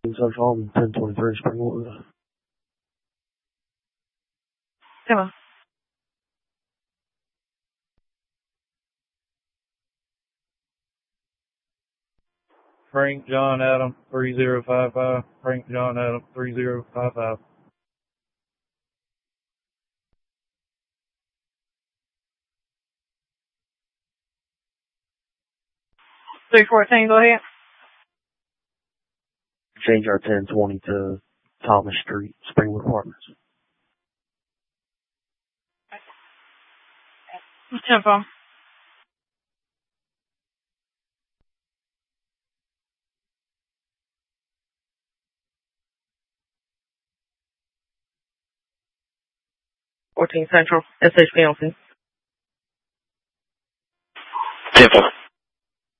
Central on 1023 Springwood. Come on. Frank John Adam 3055. Frank John Adam 3055. 314, go ahead. Change our 1020 to Thomas Street, Springwood Apartments. 10-4. Central, SHP on 10-4.